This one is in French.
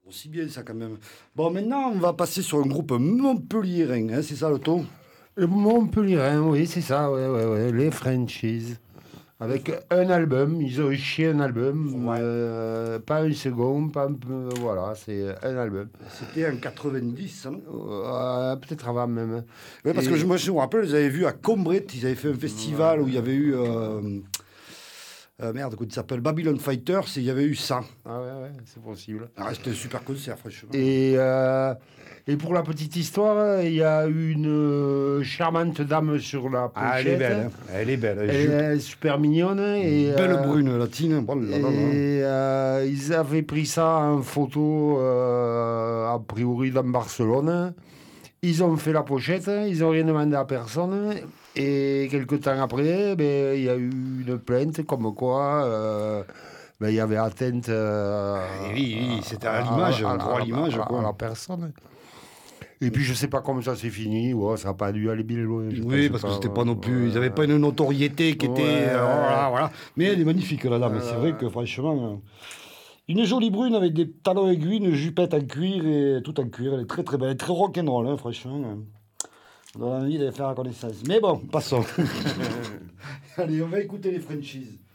Aussi bien ça quand même. Bon, maintenant, on va passer sur un groupe montpelliérain, hein, c'est ça le ton? Montpellier, oui, c'est ça, ouais, les Frenchies. Avec un album, ils ont chié un album, Ouais. pas un second, pas un peu, voilà, c'est un album. C'était en 90, hein. Peut-être avant même. Oui, parce que Et- je me rappelle, ils avaient vu à Combret, ils avaient fait un festival où il y avait eu. Merde, comment il s'appelle Babylon Fighters, et il y avait eu ça. ouais, c'est possible. Ah, c'était un super concert, franchement. Et pour la petite histoire, il y a une charmante dame sur la Ah, elle est pochette. belle, hein. Elle est belle. Elle est super mignonne. Belle brune latine. Oh là là là. Ils avaient pris ça en photo, a priori dans Barcelone. Ils ont fait la pochette, ils n'ont rien demandé à personne. Et quelques temps après, ben, il y a eu une plainte comme quoi ben, il y avait atteinte Oui, c'était à l'image, droit à l'image, à quoi. la personne. Et puis je sais pas comment ça s'est fini. Ouais, ça n'a pas dû aller bien loin. Je Oui, pense parce que pas, c'était pas non plus. Ils n'avaient pas une notoriété qui était. Voilà, voilà. Mais elle est magnifique, la dame. C'est vrai que, franchement. Une jolie brune avec des talons aiguilles, une jupette en cuir et tout en cuir. Elle est très très belle. Elle est très rock'n'roll, hein, franchement. On a envie de faire la connaissance. Mais bon, passons. Allez, on va écouter les Frenchies.